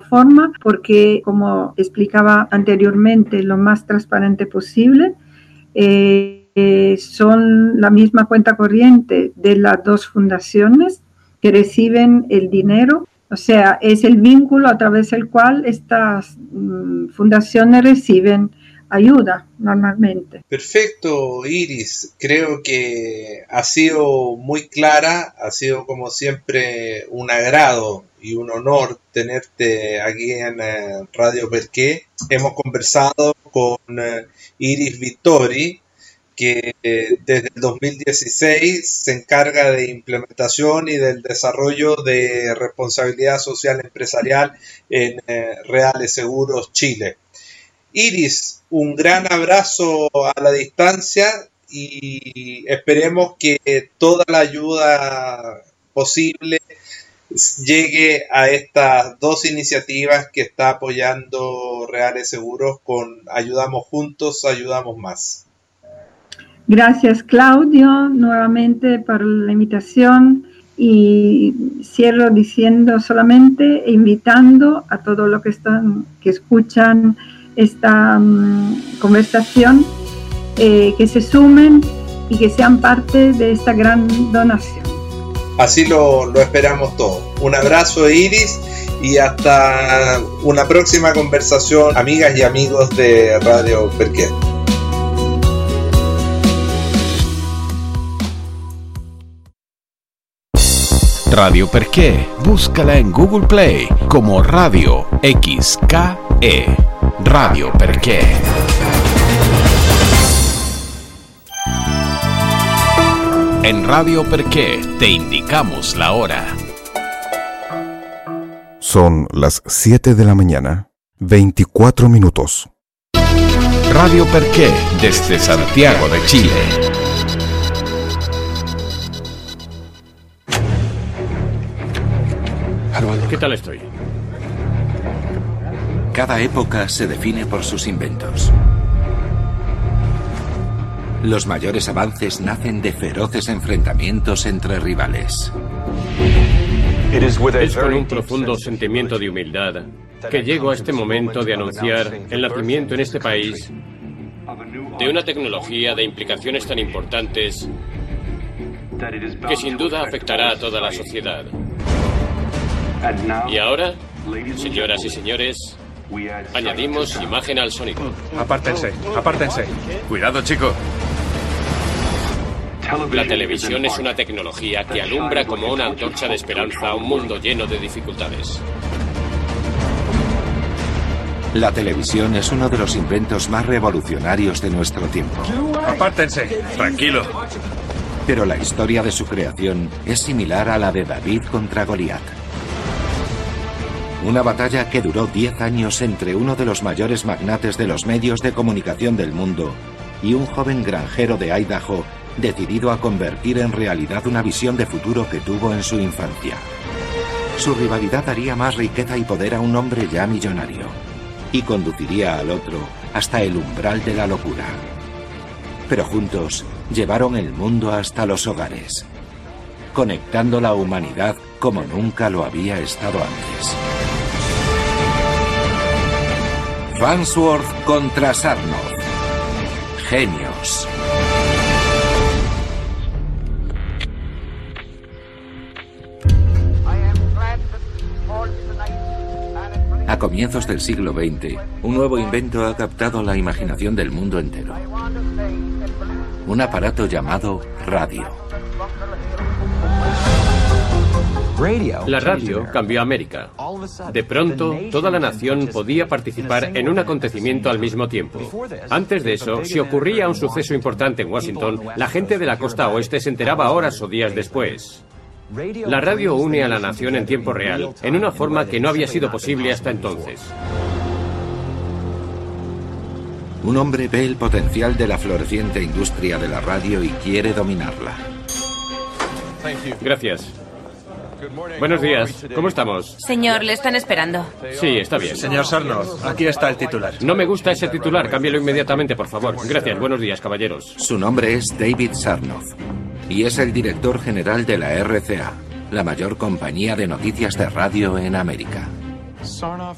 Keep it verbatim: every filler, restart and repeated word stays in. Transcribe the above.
forma, porque, como explicaba anteriormente, lo más transparente posible. Eh, eh, son la misma cuenta corriente de las dos fundaciones que reciben el dinero. O sea, es el vínculo a través del cual estas mm, fundaciones reciben ayuda normalmente. Perfecto, Iris. Creo que ha sido muy clara, ha sido como siempre un agrado y un honor tenerte aquí en eh, Radio Perqué. Hemos conversado con eh, Iris Vittori, que eh, desde el dos mil dieciséis se encarga de implementación y del desarrollo de responsabilidad social empresarial en eh, Reales Seguros Chile. Iris, un gran abrazo a la distancia y esperemos que toda la ayuda posible llegue a estas dos iniciativas que está apoyando Reales Seguros con Ayudamos Juntos, Ayudamos Más. Gracias, Claudio, nuevamente por la invitación, y cierro diciendo solamente, invitando a todos los que están, que escuchan esta um, conversación, eh, que se sumen y que sean parte de esta gran donación. Así lo, lo esperamos todos. Un abrazo, Iris, y hasta una próxima conversación, amigas y amigos de Radio Perqué. Radio Perqué, búscala en Google Play como Radio X K E. Radio Perqué. En Radio Perqué te indicamos la hora. Son las siete de la mañana, veinticuatro minutos. Radio Perqué, desde Santiago de Chile. ¿Qué tal estoy? Cada época se define por sus inventos. Los mayores avances nacen de feroces enfrentamientos entre rivales. Es con un profundo sentimiento de humildad que llego a este momento de anunciar el nacimiento en este país de una tecnología de implicaciones tan importantes que sin duda afectará a toda la sociedad. Y ahora, señoras y señores, añadimos imagen al sonido. Apártense, apártense. Cuidado, chico. La televisión es una tecnología que alumbra como una antorcha de esperanza a un mundo lleno de dificultades. La televisión es uno de los inventos más revolucionarios de nuestro tiempo. Apártense. Tranquilo. Pero la historia de su creación es similar a la de David contra Goliat. Una batalla que duró diez años entre uno de los mayores magnates de los medios de comunicación del mundo y un joven granjero de Idaho decidido a convertir en realidad una visión de futuro que tuvo en su infancia. Su rivalidad daría más riqueza y poder a un hombre ya millonario y conduciría al otro hasta el umbral de la locura. Pero juntos llevaron el mundo hasta los hogares, conectando la humanidad como nunca lo había estado antes. Farnsworth contra Sarnoff. Genios. A comienzos del siglo veinte, un nuevo invento ha captado la imaginación del mundo entero. Un aparato llamado radio. La radio cambió a América. De pronto, toda la nación podía participar en un acontecimiento al mismo tiempo. Antes de eso, si ocurría un suceso importante en Washington, la gente de la costa oeste se enteraba horas o días después. La radio une a la nación en tiempo real, en una forma que no había sido posible hasta entonces. Un hombre ve el potencial de la floreciente industria de la radio y quiere dominarla. Gracias. Buenos días. ¿Cómo estamos? Señor, le están esperando. Sí, está bien. Señor Sarnoff, aquí está el titular. No me gusta ese titular. Cámbialo inmediatamente, por favor. Gracias. Buenos días, caballeros. Su nombre es David Sarnoff y es el director general de la R C A, la mayor compañía de noticias de radio en América.